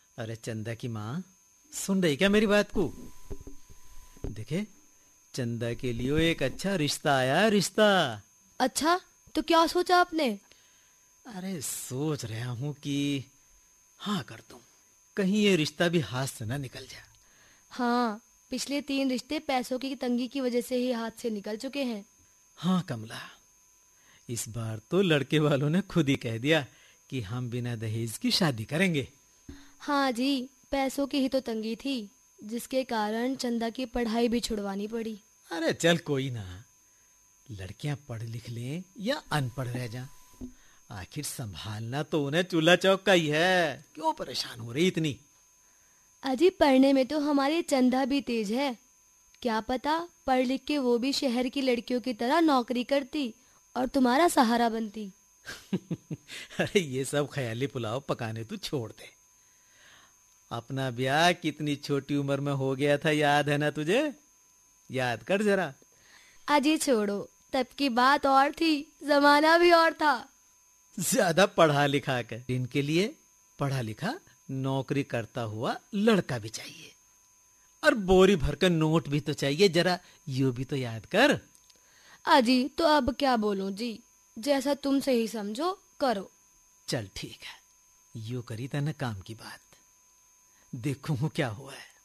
अरे चंदा की माँ, सुन रही क्या मेरी बात को? देखे, चंदा के लिए एक अच्छा रिश्ता आया है, रिश्ता। अच्छा, तो क्या सोचा आपने? अरे सोच रहा हूँ कि हाँ कर दूं, कहीं ये रिश्ता भी हाथ से ना निकल जाए। हाँ, पिछले 3 रिश्ते पैसों की तंगी की वजह से ही हाथ से निकल चुके हैं। हाँ कमला, इस बार तो लड़के वालों ने खुद ही कह दिया कि हम बिना दहेज की शादी करेंगे। हाँ जी, पैसों की ही तो तंगी थी, जिसके कारण चंदा की पढ़ाई भी छुड़वानी पड़ी। अरे चल कोई ना, लड़कियां पढ़ लिख लें या अनपढ़ रह जाएं, आखिर संभालना तो उन्हें चूल्हा चौक का ही है। क्यों परेशान हो रही इतनी? अजी, पढ़ने में तो हमारी चंदा भी तेज है। क्या पता पढ़ लिख के वो भी शहर की लड़कियों की तरह नौकरी करती और तुम्हारा सहारा बनती। अरे ये सब ख्याली पुलाव पकाने तू छोड़ दे। अपना ब्याह कितनी छोटी उम्र में हो गया था, याद है ना तुझे? याद कर जरा। अजी छोड़ो, तब की बात और थी, जमाना भी और था। ज्यादा पढ़ा लिखा कर, इनके लिए पढ़ा लिखा नौकरी करता हुआ लड़का भी चाहिए, और बोरी भरकर नोट भी तो चाहिए। जरा यू भी तो याद कर। अजी तो अब क्या बोलूं जी, जैसा तुम सही समझो करो। चल ठीक है, यू करी तने काम की बात, देखूं क्या हुआ है।